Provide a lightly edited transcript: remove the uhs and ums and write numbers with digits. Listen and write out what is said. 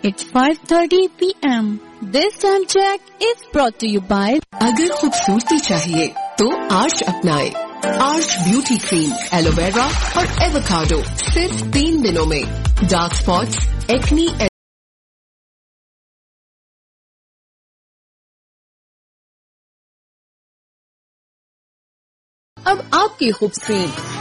It's 5:30 p.m. This time check is brought to you by अगर खूबसूरती चाहिए तो आर्च अपनाए। आर्च ब्यूटी क्रीम, एलोवेरा और एवोकाडो सिर्फ 3 दिनों में डार्क स्पॉट्स, एक्नी। अब आपकी खूबसूरती